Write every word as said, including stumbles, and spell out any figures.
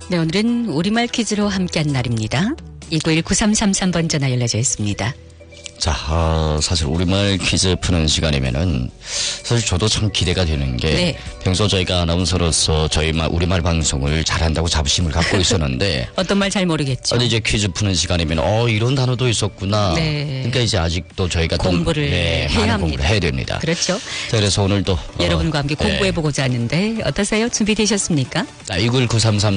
네, 오늘은 우리말 퀴즈로 함께한 날입니다. 이구일 구삼삼삼 번 전화 열려져 있습니다. 자, 어, 사실 우리말 퀴즈 푸는 시간이면은 사실 저도 참 기대가 되는 게 네. 평소 저희가 아나운서로서 저희 말 우리말 방송을 잘한다고 자부심을 갖고 있었는데 어떤 말 잘 모르겠죠. 어디 이제 퀴즈 푸는 시간이면 어 이런 단어도 있었구나. 네. 그러니까 이제 아직도 저희가 공부를 좀, 네, 해야 많은 합니다. 공부를 해야 됩니다. 그렇죠. 자, 그래서 오늘도 여러분과 어, 함께 네. 공부해보고자 하는데 어떠세요? 준비되셨습니까? 자, 이구일 구삼삼